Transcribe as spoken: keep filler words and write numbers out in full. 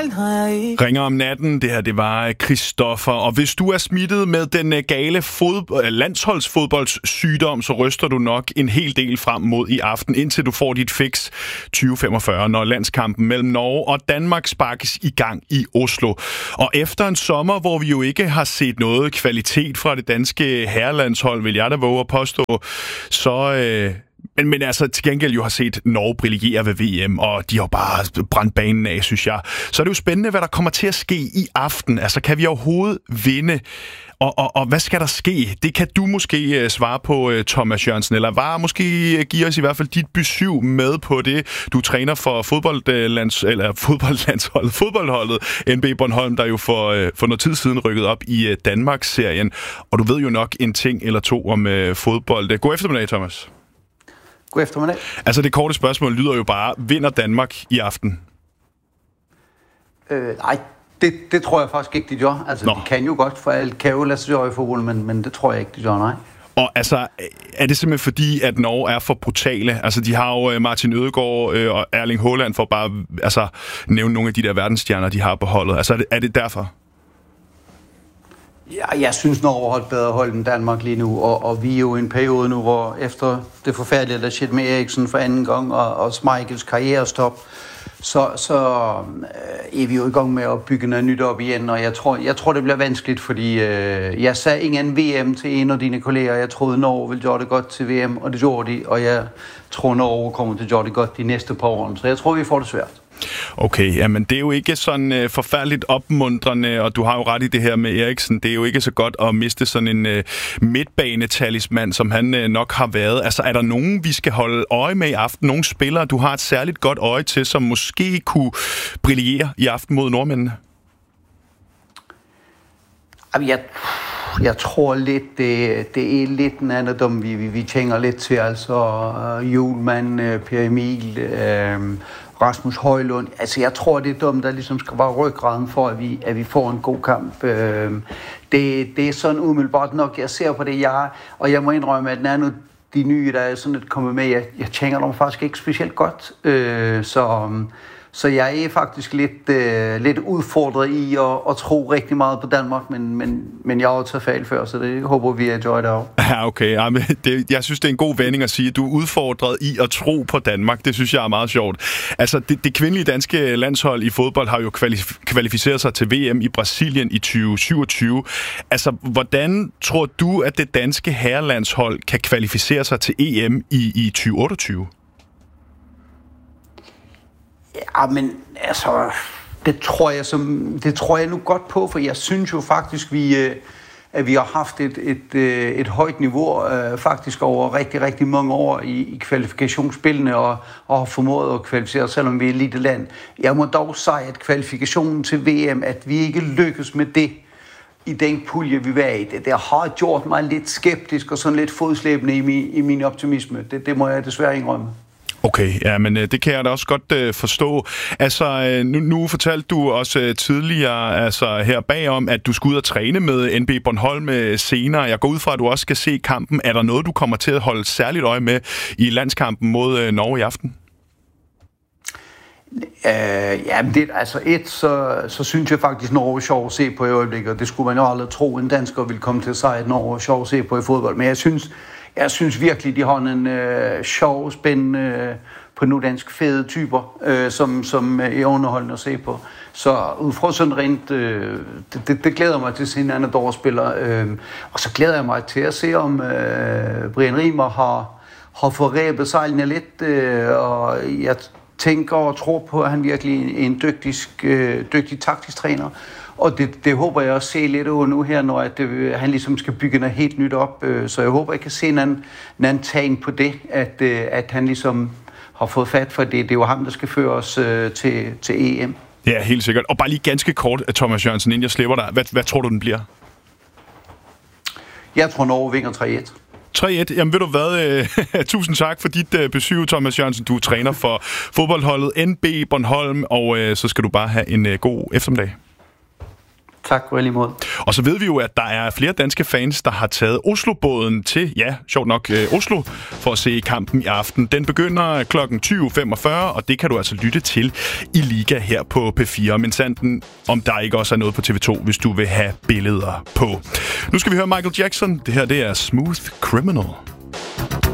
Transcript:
den har jeg ikke. Ringer om natten, det her det var Christoffer. Og hvis du er smittet med den gale fod- landsholdsfodboldssygdom, så ryster du nok en hel del frem mod i aften, indtil du får dit fix tyve femogfyrre, når landskampen mellem Norge og Danmark sparkes i gang i Oslo. Og efter en sommer, hvor vi jo ikke har set noget kvalitet fra det danske herrelandshold, vil jeg da våge at påstå, så... Øh Men, men altså til gengæld jo har set Norge brillere ved V M, og de har bare brændt banen af, synes jeg. Så er det jo spændende, hvad der kommer til at ske i aften. Altså, kan vi overhovedet vinde? Og, og, og hvad skal der ske? Det kan du måske uh, svare på, uh, Thomas Jørgensen, eller var måske uh, give os i hvert fald dit besøg med på det. Du træner for fodboldlands, eller fodboldlandsholdet, fodboldholdet N B Bornholm, der jo for, uh, for noget tid siden rykket op i uh, Danmarks-serien. Og du ved jo nok en ting eller to om uh, fodbold. God eftermiddag, Thomas. God eftermiddag. Altså det korte spørgsmål lyder jo bare, vinder Danmark i aften? Øh, nej, det, det tror jeg faktisk ikke, de gør. Altså, Nå. de kan jo godt, for alt kan jo lade sig gøre i fodbold, men, men det tror jeg ikke, de gør, nej. Og altså, er det simpelthen fordi, at Norge er for brutale? Altså, de har jo Martin Ødegaard øh, og Erling Haaland for bare altså, nævne nogle af de der verdensstjerner, de har på holdet. Altså, er det, er det derfor? Ja, jeg synes, Norge har et bedre hold end Danmark lige nu, og, og vi er jo i en periode nu, hvor efter det forfærdelige, der skete med Eriksen for anden gang, og, og Schmeichels karrierestop, så, så øh, er vi jo i gang med at bygge noget nyt op igen, og jeg tror, jeg tror det bliver vanskeligt, fordi øh, jeg sagde ingen V M til en af dine kolleger. Jeg troede, Norge ville gøre det godt til V M, og det gjorde de, og jeg tror, Norge kommer til at gøre det godt de næste par år, så jeg tror, vi får det svært. Okay, jamen det er jo ikke sådan uh, forfærdeligt opmuntrende, og du har jo ret i det her med Eriksen. Det er jo ikke så godt at miste sådan en uh, midtbanetalismand, som han uh, nok har været. Altså er der nogen, vi skal holde øje med i aften? Nogle spillere, du har et særligt godt øje til, som måske kunne brillere i aften mod nordmændene? Jeg, jeg tror lidt, det, det er lidt en anden dom, vi, vi, vi tænker lidt til. Altså uh, Hjulmand, uh, Per Emil... Uh, Rasmus Højlund. Altså, jeg tror, det er dem, der ligesom skal være ryggraden for, at vi, at vi får en god kamp. Øh, det, det er sådan umiddelbart nok, jeg ser på det, jeg, og jeg må indrømme, at den er nu, de nye, der er sådan lidt kommet med, jeg, jeg tænker dem faktisk ikke specielt godt. Øh, så, så jeg er faktisk lidt, øh, lidt udfordret i at, at tro rigtig meget på Danmark, men, men, men jeg har jo taget fejl før, så det håber vi er joy der. Ja, okay. Ja, men det, jeg synes, det er en god vending at sige, at du er udfordret i at tro på Danmark. Det synes jeg er meget sjovt. Altså, det, det kvindelige danske landshold i fodbold har jo kvalif- kvalificeret sig til V M i Brasilien i tyve syvogtyve. Altså, hvordan tror du, at det danske herrelandshold kan kvalificere sig til E M i, i tyve otteogtyve? Ja, men altså, det tror jeg som, det tror jeg nu godt på, for jeg synes jo faktisk, vi, at vi har haft et, et, et højt niveau faktisk over rigtig, rigtig mange år i, i kvalifikationsspillene og, og har formået at kvalificere, selvom vi er et lille land. Jeg må dog sige, at kvalifikationen til V M, at vi ikke lykkes med det i den pulje, vi var i, det, det har gjort mig lidt skeptisk og sådan lidt fodslæbende i min, i min optimisme. Det, det må jeg desværre indrømme. Okay, ja, men det kan jeg da også godt øh, forstå. Altså, nu, nu fortalte du også øh, tidligere altså, her bagom, at du skal ud og træne med N B Bornholm øh, senere. Jeg går ud fra, at du også skal se kampen. Er der noget, du kommer til at holde særligt øje med i landskampen mod øh, Norge i aften? Øh, ja, men det, altså et, så, så synes jeg faktisk, Norge er sjov at se på i øjeblikket, og det skulle man jo aldrig tro, en dansker ville komme til at sige, at Norge er sjov at se på i fodbold. Men jeg synes, jeg synes virkelig, de har en øh, sjov, spændende, øh, på nudansk fede typer, øh, som, som er underholdende at se på. Så ud fra sådan rent, øh, det, det, det glæder mig til at se en anden dårspiller. Øh, og så glæder jeg mig til at se, om øh, Brian Riemer har, har fået rebet sejlene lidt, øh, og jeg tænker og tror på, at han virkelig er en dygtig, øh, dygtig taktisk træner. Og det, det håber jeg også se lidt over nu her, når at det, han ligesom skal bygge noget helt nyt op. Øh, så jeg håber, jeg kan se en anden, en anden tegn på det, at, øh, at han ligesom har fået fat for det. Det er jo ham, der skal føre os øh, til, til E M. Ja, helt sikkert. Og bare lige ganske kort, Thomas Jørgensen, inden jeg slipper dig. Hvad, hvad tror du, den bliver? Jeg tror, Norge vinder tre et. tre et. Jamen ved du hvad, uh, tusind tak for dit uh, besøg, Thomas Jørgensen. Du er træner for fodboldholdet N B Bornholm, og uh, så skal du bare have en uh, god eftermiddag. Tak for lige måde. Og så ved vi jo, at der er flere danske fans, der har taget Oslo-båden til, ja, sjovt nok, øh, Oslo, for at se kampen i aften. Den begynder klokken tyve femogfyrre, og det kan du altså lytte til i Liga her på P fire. Men sanden, om der ikke også er noget på T V to, hvis du vil have billeder på. Nu skal vi høre Michael Jackson. Det her, det er Smooth Criminal.